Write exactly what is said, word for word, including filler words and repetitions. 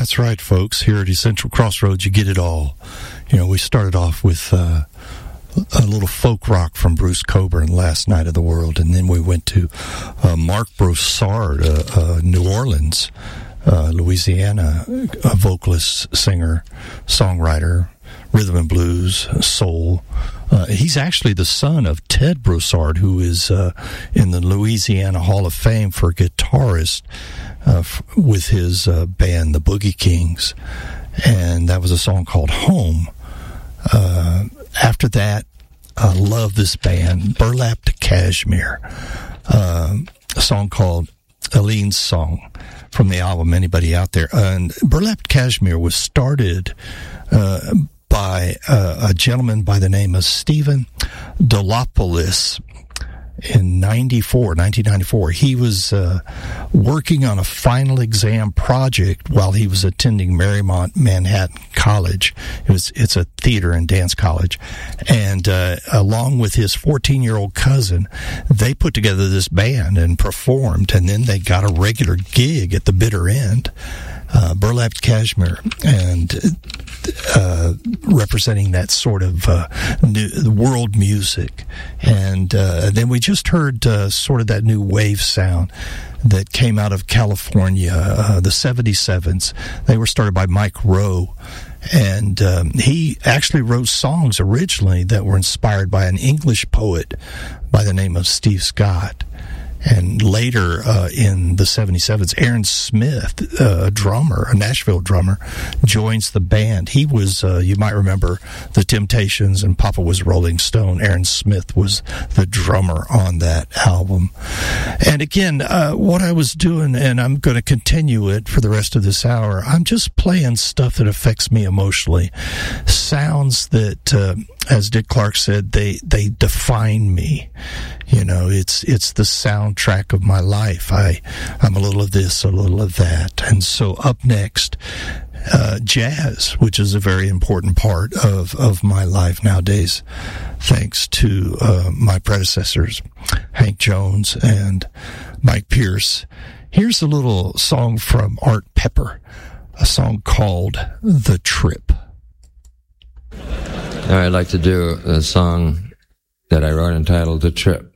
That's right, folks. Here at Essential Crossroads, you get it all. You know, we started off with uh, a little folk rock from Bruce Cockburn, Last Night of the World, and then we went to uh, Marc Broussard, uh, uh, New Orleans, uh, Louisiana, a vocalist, singer, songwriter, rhythm and blues, soul. Uh, he's actually the son of Ted Broussard, who is uh, in the Louisiana Hall of Fame for guitarist uh, f- with his uh, band, the Boogie Kings. And that was a song called Home. Uh, after that, I love this band, Burlap to Cashmere. Uh, a song called Aline's Song from the album Anybody Out There. And Burlap to Cashmere was started uh, by uh, a gentleman by the name of Stephen Dolopoulos in ninety-four, nineteen ninety-four. He was uh, working on a final exam project while he was attending Marymount Manhattan College. It was it's a theater and dance college, and uh, along with his fourteen-year-old cousin, they put together this band and performed, and then they got a regular gig at the bitter end. Uh, Burlap Cashmere, and uh, representing that sort of uh, new, world music. And uh, then we just heard uh, sort of that new wave sound that came out of California, uh, the seventy-sevens. They were started by Mike Rowe. And um, he actually wrote songs originally that were inspired by an English poet by the name of Steve Scott. And later, uh, in the seventy-sevens, Aaron Smith, uh, a drummer, a Nashville drummer, joins the band. He was, uh, you might remember, The Temptations and Papa Was Rolling Stone. Aaron Smith was the drummer on that album. And again, uh, what I was doing, and I'm going to continue it for the rest of this hour, I'm just playing stuff that affects me emotionally. Sounds that, uh, as Dick Clark said, they, they define me. You know, it's it's the soundtrack of my life. I, I'm a little of this, a little of that. And so up next, uh, jazz, which is a very important part of, of my life nowadays, thanks to uh, my predecessors, Hank Jones and Mike Pierce. Here's a little song from Art Pepper, a song called The Trip. I'd like to do a song that I wrote entitled The Trip.